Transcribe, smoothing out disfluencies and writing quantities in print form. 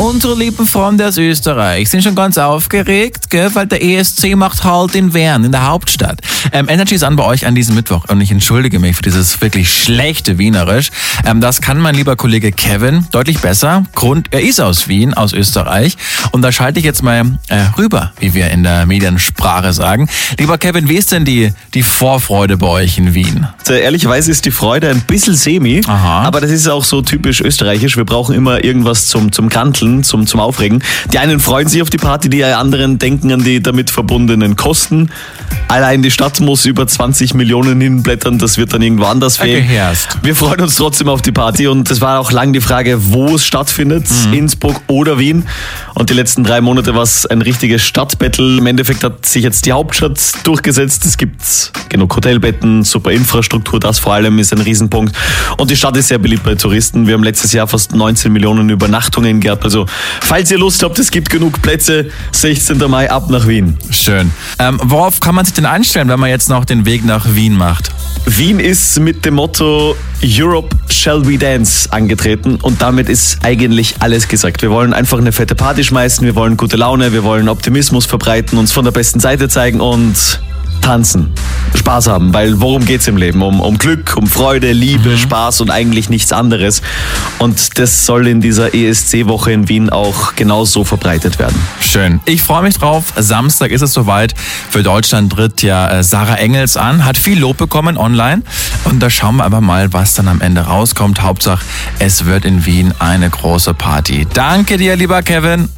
unsere lieben Freunde aus Österreich sind schon ganz aufgeregt, gell, weil der ESC macht Halt in Wern, in der Hauptstadt. Energy ist an bei euch an diesem Mittwoch und ich entschuldige mich für dieses wirklich schlechte Wienerisch. Das kann mein lieber Kollege Kevin deutlich besser. Er ist aus Wien, aus Österreich und da schalte ich jetzt mal rüber, wie wir in der Mediensprache sagen. Lieber Kevin, wie ist denn die Vorfreude bei euch in Wien? Ehrlicherweise ist die Freude ein bisschen semi, aber das ist auch so typisch österreichisch. Wir brauchen immer irgendwas zum Granteln, zum Aufregen. Die einen freuen sich auf die Party, die anderen denken an die damit verbundenen Kosten. Allein die Stadt muss über 20 Millionen hinblättern, das wird dann irgendwo anders fehlen. Wir freuen uns trotzdem auf die Party und es war auch lang die Frage, wo es stattfindet, Innsbruck oder Wien. Und die letzten 3 Monate war es ein richtiges Stadtbattle. Im Endeffekt hat sich jetzt die Hauptstadt durchgesetzt. Es gibt genug Hotelbetten, super Infrastruktur, das vor allem ist ein Riesenpunkt. Und die Stadt ist sehr beliebt bei Touristen. Wir haben letztes Jahr fast 19 Millionen Übernachtungen gehabt. Also falls ihr Lust habt, es gibt genug Plätze, 16. Mai ab nach Wien. Schön. Worauf kann man sich denn einstellen, wenn man jetzt noch den Weg nach Wien macht? Wien ist mit dem Motto Europe Shall We Dance angetreten und damit ist eigentlich alles gesagt. Wir wollen einfach eine fette Party schmeißen, wir wollen gute Laune, wir wollen Optimismus verbreiten, uns von der besten Seite zeigen und tanzen, Spaß haben, weil worum geht's im Leben? Um Glück, um Freude, Liebe, Spaß und eigentlich nichts anderes. Und das soll in dieser ESC-Woche in Wien auch genauso verbreitet werden. Schön. Ich freue mich drauf. Samstag ist es soweit. Für Deutschland tritt ja Sarah Engels an, hat viel Lob bekommen online. Und da schauen wir aber mal, was dann am Ende rauskommt. Hauptsache, es wird in Wien eine große Party. Danke dir, lieber Kevin.